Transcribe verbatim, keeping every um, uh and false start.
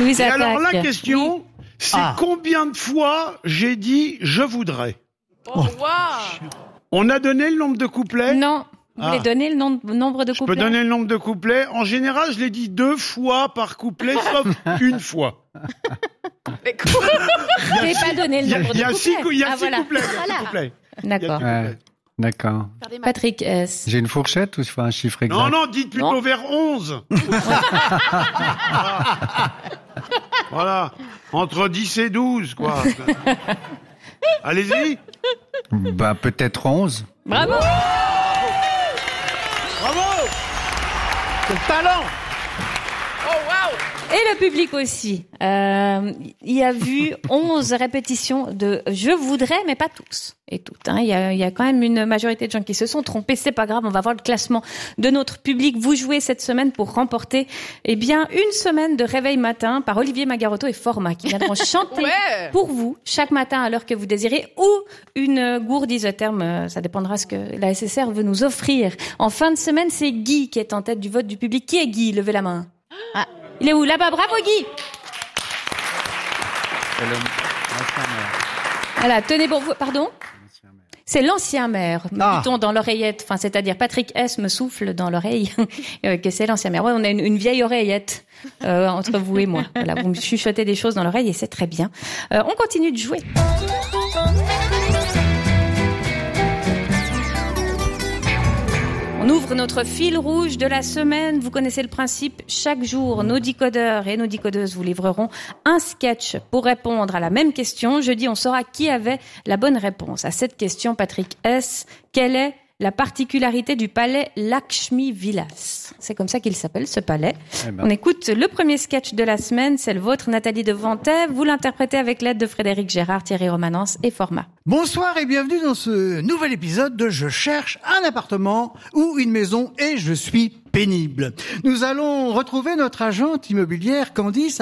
Louise Et attaque. alors la question, Oui. c'est Ah. combien de fois j'ai dit je voudrais? Oh, waouh. On a donné le nombre de couplets? Non. Vous Ah. voulez donner le nom- nombre de Je peux couplets? donner le nombre de couplets. En général, je l'ai dit deux fois par couplet, sauf une fois. Mais quoi? Vous n'avez pas donné le Il y a, nombre il y de a couplets. six, cou- il y a Ah, six voilà. couplets. il y a six Voilà. couplets. Il y a D'accord. six Ouais, couplets. d'accord. Faire des maths. Patrick S. J'ai une fourchette ou je fais un chiffre exact? Non, non, dites plutôt Non. vers onze. Voilà. Entre dix et douze, quoi. Allez-y. Bah, peut-être onze. Bravo. Bravo. Quel talent! Oh, waouh. Et le public aussi. Euh, il a vu onze répétitions de « je voudrais », mais pas tous et toutes. Hein. Il, y a, il y a quand même une majorité de gens qui se sont trompés. C'est pas grave, on va voir le classement de notre public. Vous jouez cette semaine pour remporter eh bien une semaine de réveil matin par Olivier Magarotto et Format qui viendront chanter Ouais. pour vous chaque matin à l'heure que vous désirez, ou une gourde isotherme, euh, ça dépendra ce que la S S R veut nous offrir. En fin de semaine, c'est Guy qui est en tête du vote du public. Qui est Guy? Levez la main. Ah, il est où? Là-bas, bravo Guy. C'est le- l'ancien maire. Voilà, tenez pour vous. Pardon? L'ancien maire. C'est l'ancien maire, me Ah. dit-on dans l'oreillette. Enfin, c'est-à-dire Patrick S me souffle dans l'oreille euh, que c'est l'ancien maire. Ouais, on a une, une vieille oreillette euh, entre vous et moi. Voilà, vous me chuchotez des choses dans l'oreille et c'est très bien. Euh, on continue de jouer. On ouvre notre fil rouge de la semaine. Vous connaissez le principe. Chaque jour, nos decodeurs et nos decodeuses vous livreront un sketch pour répondre à la même question. Jeudi, on saura qui avait la bonne réponse à cette question. Patrick S, quelle est la particularité du palais Lakshmi Vilas? C'est comme ça qu'il s'appelle, ce palais. Eh ben. On écoute le premier sketch de la semaine. C'est le vôtre, Nathalie Devantet. Vous l'interprétez avec l'aide de Frédéric Gérard, Thierry Romanence et Format. Bonsoir et bienvenue dans ce nouvel épisode de Je cherche un appartement ou une maison et je suis pénible. Nous allons retrouver notre agente immobilière Candice